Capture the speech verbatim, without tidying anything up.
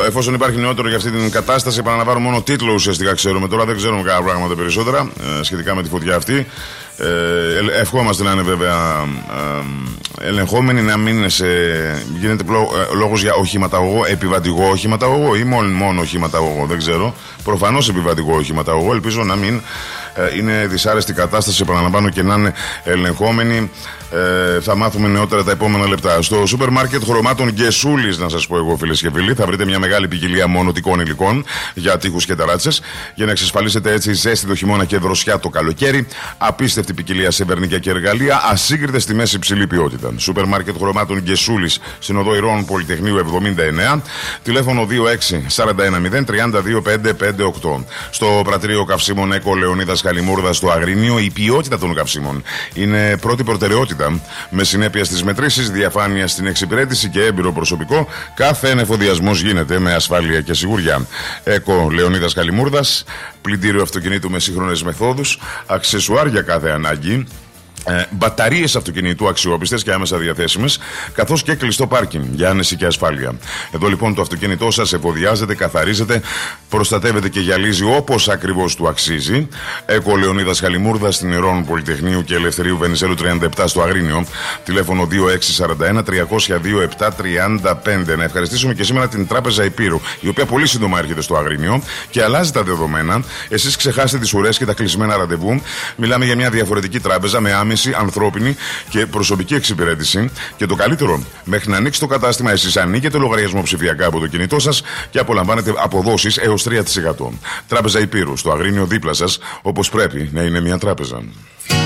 εφόσον υπάρχει νεότερο για αυτή την κατάσταση, επαναλαμβάνω μόνο τίτλο ουσιαστικά ξέρουμε. Τώρα δεν ξέρουμε κάποια πράγματα περισσότερα ε, σχετικά με τη φωτιά αυτή. Ε, ευχόμαστε να είναι βέβαια ε, ελεγχόμενοι, να μην είναι σε, γίνεται πλό, ε, λόγος για οχηματαγωγό, επιβατηγό οχηματαγωγό ή μόνο, μόνο οχηματαγωγό, δεν ξέρω. Προφανώς επιβατηγό οχηματαγωγό, ελπίζω να μην ε, είναι δυσάρεστη κατάσταση, επαναλαμβάνω, και να είναι ελεγχόμενοι. Ε, θα μάθουμε νεότερα τα επόμενα λεπτά. Στο σούπερ μάρκετ χρωμάτων Γκεσούλης, να σας πω εγώ, φίλες και φίλοι, θα βρείτε μια μεγάλη ποικιλία μονοτικών υλικών για τείχους και ταράτσες, για να εξασφαλίσετε έτσι ζέστη το χειμώνα και δροσιά το καλοκαίρι. Απίστευτη ποικιλία σε βερνίκια και εργαλεία, ασύγκριτες τιμές, υψηλή ποιότητα. Σούπερ μάρκετ χρωμάτων Γκεσούλης, στην οδό Ηρώων Πολυτεχνείου εβδομήντα εννέα, τηλέφωνο δύο έξι τέσσερα ένα μηδέν τρία δύο πέντε πέντε οκτώ. Στο πρατήριο καυσίμων Έκο Λεωνίδας Χαλιμούρδας στο Αγρίνιο, η ποιότητα των καυσίμων είναι πρώτη προτεραιότητα. Με συνέπεια στις μετρήσεις, διαφάνεια στην εξυπηρέτηση και έμπειρο προσωπικό, κάθε ενεφοδιασμός γίνεται με ασφάλεια και σιγουριά. Έκο Λεωνίδας Χαλιμούρδας, πλυντήριο αυτοκινήτου με σύγχρονες μεθόδους, αξεσουάρ για κάθε ανάγκη. Ε, μπαταρίες αυτοκινητού αξιόπιστες και άμεσα διαθέσιμες, καθώς και κλειστό πάρκινγκ για άνεση και ασφάλεια. Εδώ λοιπόν το αυτοκίνητό σας εφοδιάζεται, καθαρίζεται, προστατεύεται και γυαλίζει όπως ακριβώς του αξίζει. Έκο Λεωνίδας Χαλιμούρδας, στην Ηρώων Πολυτεχνείου και Ελευθερίου Βενιζέλου τριάντα επτά στο Αγρίνιο. Τηλέφωνο δύο έξι τέσσερα ένα τρία μηδέν δύο επτά τρία πέντε. Να ευχαριστήσουμε και σήμερα την Τράπεζα Υπήρου, η οποία πολύ σύντομα έρχεται στο Αγρίνιο και αλλάζει τα δεδομένα. Εσείς ξεχάσετε τις ουρές και τα κλεισμένα ραντεβού. Μιλάμε για μια διαφορετική τράπεζα με άμεση, ανθρώπινη και προσωπική εξυπηρέτηση. Και το καλύτερο, μέχρι να ανοίξει το κατάστημα, εσείς ανοίγετε λογαριασμό ψηφιακά από το κινητό σας και απολαμβάνετε αποδόσεις έως τρία τοις εκατό. Τράπεζα Υπήρου, στο Αγρίνιο δίπλα σας, όπως πρέπει να είναι μια τράπεζα.